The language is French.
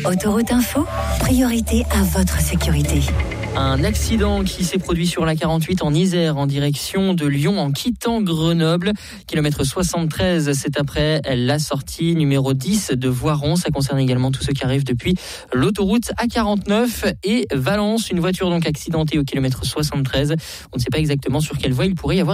Autoroute Info, priorité à votre sécurité. Un accident qui s'est produit sur la 48 en Isère en direction de Lyon en quittant Grenoble. Kilomètre 73, c'est après la sortie numéro 10 de Voiron. Ça concerne également tous ceux qui arrivent depuis l'autoroute A49 et Valence. Une voiture donc accidentée au kilomètre 73. On ne sait pas exactement sur quelle voie il pourrait y avoir